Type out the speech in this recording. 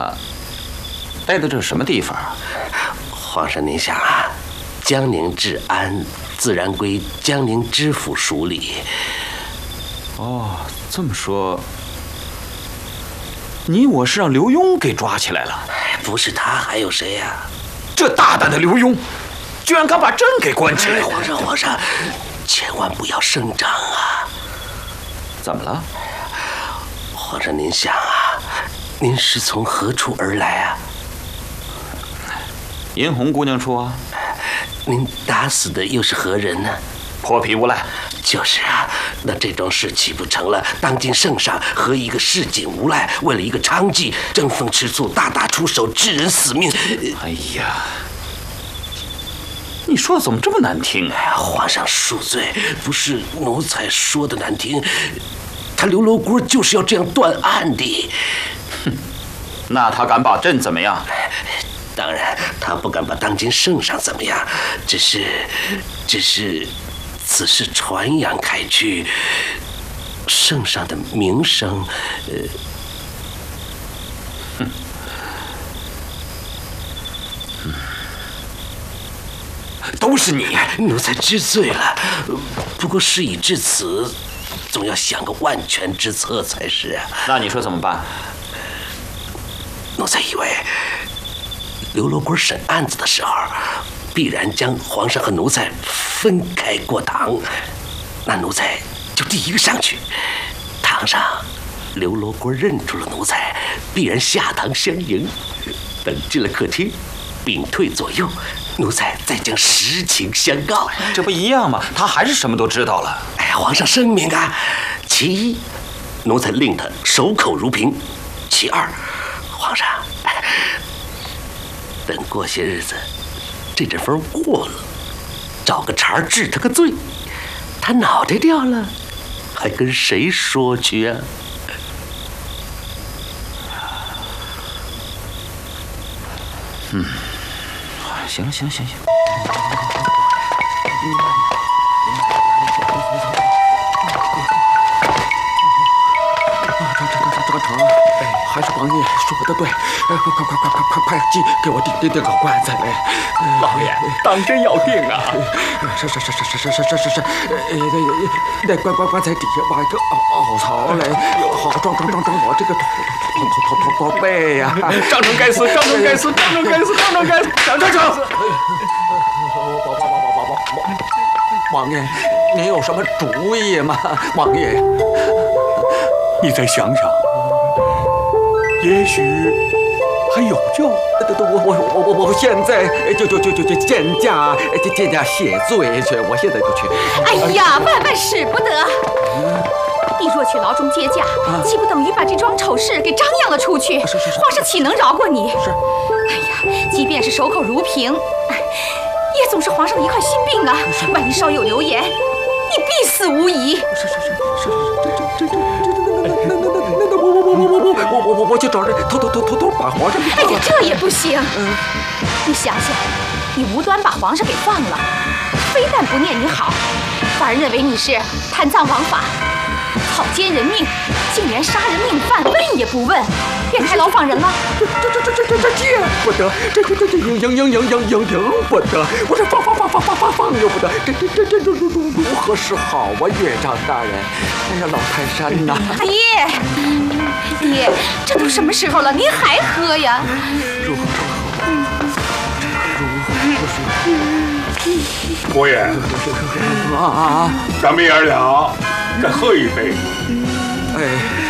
待的这是什么地方啊？ 皇上您想啊，江宁治安自然归江宁知府署理。 哦，这么说，你我是让刘墉给抓起来了？ 不是他还有谁呀？ 这大胆的刘墉，居然敢把朕给关起来！ 皇上，千万不要声张啊！ 怎么了？ 皇上您想啊，您是从何处而来啊？ 银红姑娘处啊。 您打死的又是何人呢？ 泼皮无赖。 就是啊，那这桩事岂不成了当今圣上和一个市井无赖为了一个娼妓争风吃醋，大打出手，致人死命？ 哎呀，你说的怎么这么难听啊？ 皇上恕罪，不是奴才说的难听，他刘罗锅就是要这样断案的。 哼，那他敢把朕怎么样？ 当然，他不敢把当今圣上怎么样，只是，此事传扬开去，圣上的名声， 都是你， 奴才知罪了。不过事已至此，总要想个万全之策才是啊。 那你说怎么办？ 奴才以为刘罗锅审案子的时候，必然将皇上和奴才分开过堂，那奴才就第一个上去。堂上，刘罗锅认出了奴才，必然下堂相迎。等进了客厅，屏退左右，奴才再将实情相告。 这不一样吗？他还是什么都知道了。 哎，皇上圣明啊！其一，奴才令他守口如瓶；其二，皇上，等过些日子，这阵风过了，找个茬治他个罪，他脑袋掉了，还跟谁说去啊？ 行了。 成，还是王爷说的对，快给我订个棺材来。 老爷，当真要订啊？ 是，那棺材底下挖一个凹槽来，好装我这个驼背呀！ 张成该死！ 王爷，您有什么主意吗？王爷， 你再想想，也许还有救。 我现在就见驾谢罪去，我现在就去。 哎呀，万使不得！你若去牢中接驾，岂不等于把这桩丑事给张扬了出去？皇上岂能饶过你？ 是。 哎呀，即便是守口如瓶，也总是皇上的一块心病啊！万一稍有流言，你必死无疑。 是，我去找人偷把皇上。 哎呀，这也不行！你想想，你无端把皇上给放了，非但不念你好，反而认为你是贪赃枉法、草菅人命，竟然杀人命犯问也不问，便开牢放人了。 这见不得，这赢不得！我说放又不得，这如何是好啊？岳丈大人，哎呀，老泰山呐！ 爹，这都什么时候了，您还喝呀？ 如何伯爷咱们爷俩再喝一杯。 哎。